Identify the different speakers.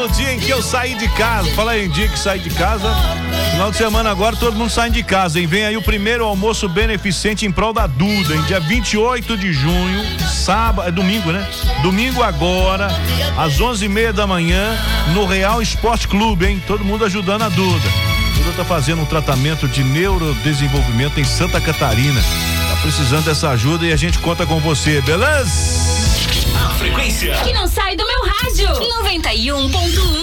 Speaker 1: no dia em que eu saí de casa. Fala aí, em dia que saí de casa. Final de semana agora todo mundo sai de casa, hein? Vem aí o primeiro almoço beneficente em prol da Duda, em dia 28 de junho, sábado, é domingo, né? Domingo agora, às 11:30 da manhã, no Real Esporte Clube, hein? Todo mundo ajudando a Duda. Duda tá fazendo um tratamento de neurodesenvolvimento em Santa Catarina. Tá precisando dessa ajuda e a gente conta com você, beleza?
Speaker 2: A frequência
Speaker 3: que não sai do meu rádio. 91.1